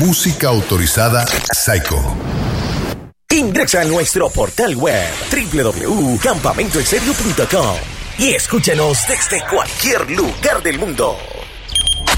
música autorizada Psycho. Ingresa a nuestro portal web www.campamentoenserio.com y escúchanos desde cualquier lugar del mundo.